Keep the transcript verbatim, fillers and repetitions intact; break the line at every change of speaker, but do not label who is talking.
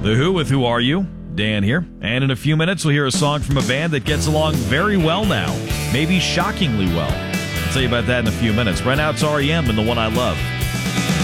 The Who with Who Are You? Dan here. And in a few minutes, we'll hear a song from a band that gets along very well now. Maybe shockingly well. I'll tell you about that in a few minutes. Right now, it's R E M and The One I Love.